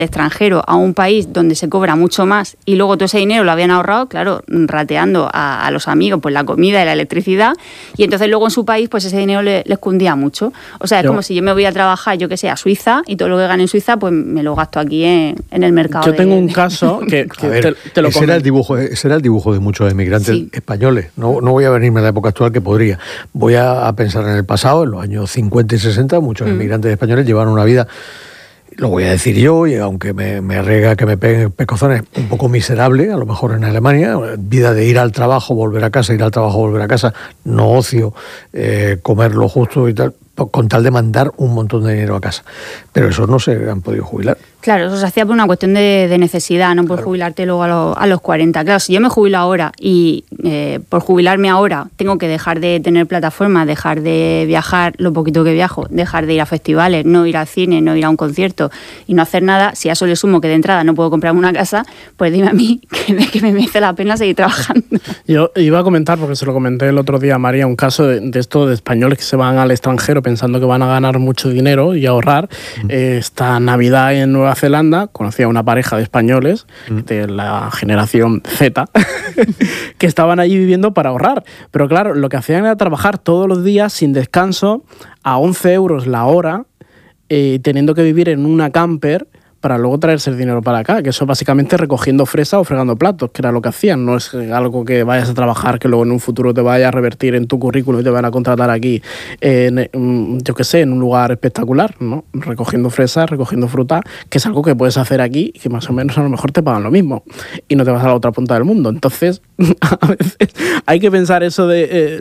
extranjero a un país donde se cobra mucho más y luego todo ese dinero lo habían ahorrado, claro, rateando a los amigos pues la comida y la electricidad, y entonces luego en su país pues ese dinero les cundía mucho. O sea, es como si yo me voy a trabajar, yo que sé, a Suiza, y todo lo que gane en Suiza pues me lo gasto aquí en el mercado. Yo tengo un caso que ver, te lo ese era el dibujo de muchos emigrantes españoles. No voy a venirme a la época actual, que podría. Voy a pensar en el pasado, en los años 50 y 60, muchos emigrantes españoles llevaron una vida, lo voy a decir yo, y aunque me arriesga que me peguen pescozones, un poco miserable, a lo mejor en Alemania, vida de ir al trabajo, volver a casa, ir al trabajo, volver a casa, no ocio, comer lo justo y tal, con tal de mandar un montón de dinero a casa. Pero esos no se han podido jubilar. Claro, eso se hacía por una cuestión de necesidad, no por jubilarte luego a los 40. Claro, si yo me jubilo ahora y por jubilarme ahora tengo que dejar de tener plataforma, dejar de viajar lo poquito que viajo, dejar de ir a festivales, no ir al cine, no ir a un concierto y no hacer nada, si a eso le sumo que de entrada no puedo comprarme una casa, pues dime a mí que me merece la pena seguir trabajando. Yo iba a comentar, porque se lo comenté el otro día a María, un caso de esto de españoles que se van al extranjero pensando que van a ganar mucho dinero y ahorrar. Esta Navidad en Nueva Zelanda conocí a una pareja de españoles de la generación Z que estaban allí viviendo para ahorrar. Pero claro, lo que hacían era trabajar todos los días sin descanso a 11 euros la hora, teniendo que vivir en una camper para luego traerse el dinero para acá, que eso básicamente recogiendo fresa o fregando platos, que era lo que hacían. No es algo que vayas a trabajar que luego en un futuro te vaya a revertir en tu currículum y te van a contratar aquí, yo qué sé, en un lugar espectacular, ¿no? Recogiendo fresas, recogiendo fruta, que es algo que puedes hacer aquí y que más o menos a lo mejor te pagan lo mismo y no te vas a la otra punta del mundo. Entonces, a veces hay que pensar eso de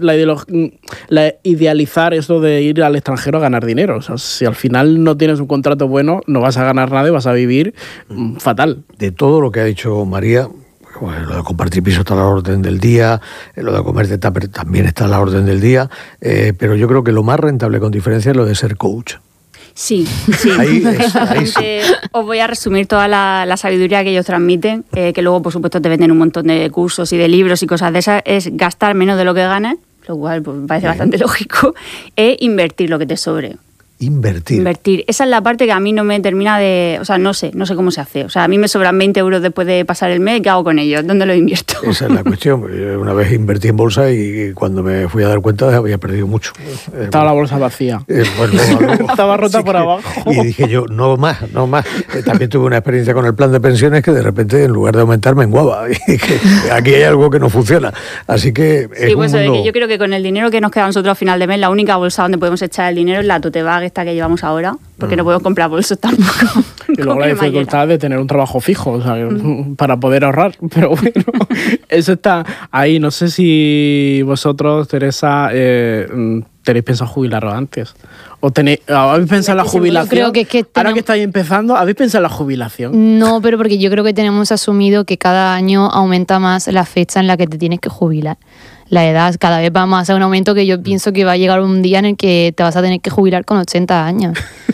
idealizar eso de ir al extranjero a ganar dinero. O sea, si al final no tienes un contrato bueno, no vas a ganar nada y vas a vivir fatal. De todo lo que ha dicho María, bueno, lo de compartir piso está a la orden del día, lo de comer de tupper también está a la orden del día, pero yo creo que lo más rentable con diferencia es lo de ser coach. Sí. Ahí sí. Os voy a resumir toda la sabiduría que ellos transmiten, que luego por supuesto te venden un montón de cursos y de libros y cosas de esas. Es gastar menos de lo que ganas, lo cual pues, me parece bastante lógico, e invertir lo que te sobre. Invertir. Esa es la parte que a mí no me termina de... O sea, no sé cómo se hace. O sea, a mí me sobran 20 euros después de pasar el mes. ¿Qué hago con ellos? ¿Dónde los invierto? Esa es la cuestión. Una vez invertí en bolsa y cuando me fui a dar cuenta había perdido mucho. Estaba la bolsa vacía. Estaba rota por abajo. Y dije yo, no más. También tuve una experiencia con el plan de pensiones que de repente, en lugar de aumentar, menguaba. Y que aquí hay algo que no funciona. Así que es pues mundo... que yo creo que con el dinero que nos queda a nosotros a final de mes, la única bolsa donde podemos echar el dinero es la tote bag esta que llevamos ahora, porque no podemos comprar bolsos tampoco. Y luego la dificultad de tener un trabajo fijo, o sea, para poder ahorrar. Pero bueno, eso está ahí. No sé si vosotros, Teresa, tenéis pensado jubilaros antes. ¿O habéis pensado en la jubilación? Creo que ahora que estáis empezando, ¿habéis pensado en la jubilación? No, pero porque yo creo que tenemos asumido que cada año aumenta más la fecha en la que te tienes que jubilar. La edad cada vez va más a un aumento que yo pienso que va a llegar un día en el que te vas a tener que jubilar con 80 años.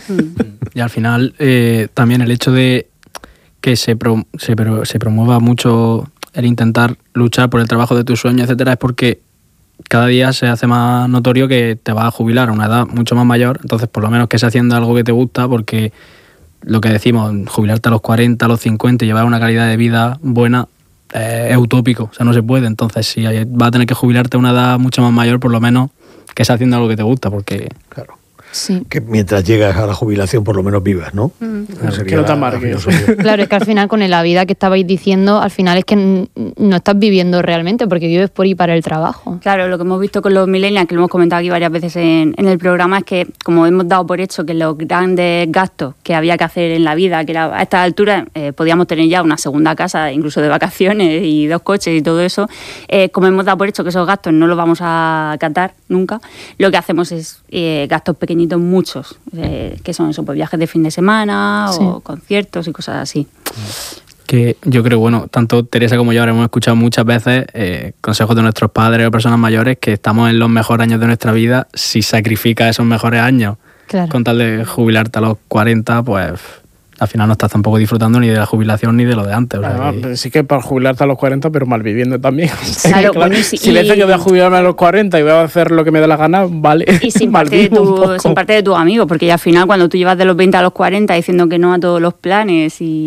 Y al final también el hecho de que se promueva mucho el intentar luchar por el trabajo de tus sueños, etcétera, es porque cada día se hace más notorio que te vas a jubilar a una edad mucho más mayor. Entonces, por lo menos que se haciendo algo que te gusta, porque lo que decimos, jubilarte a los 40, a los 50 y llevar una calidad de vida buena, es utópico, o sea, no se puede. Entonces, si vas a tener que jubilarte a una edad mucho más mayor, por lo menos que estés haciendo algo que te gusta, porque... Claro. Sí. Que mientras llegas a la jubilación por lo menos vivas, ¿no? Que no te amargues. Claro, es que al final con la vida que estabais diciendo, al final es que no estás viviendo realmente, porque vives por y para el trabajo. Claro, lo que hemos visto con los millennials, que lo hemos comentado aquí varias veces en el programa, es que como hemos dado por hecho que los grandes gastos que había que hacer en la vida, que a esta altura podíamos tener ya una segunda casa, incluso de vacaciones y 2 coches y todo eso, como hemos dado por hecho que esos gastos no los vamos a acatar nunca, lo que hacemos es gastos pequeñitos, muchos, que son eso, pues viajes de fin de semana o conciertos y cosas así. Que yo creo, bueno, tanto Teresa como yo ahora hemos escuchado muchas veces consejos de nuestros padres o personas mayores que estamos en los mejores años de nuestra vida. Si sacrificas esos mejores años con tal de jubilarte a los 40, pues al final no estás tampoco disfrutando ni de la jubilación ni de lo de antes. O sea, sí que para jubilarte a los 40, pero mal viviendo también. Claro, claro, bueno, si le dices que voy a jubilarme a los 40 y voy a hacer lo que me dé la gana, vale. Y sin parte de tus amigos, porque ya al final cuando tú llevas de los 20 a los 40 diciendo que no a todos los planes y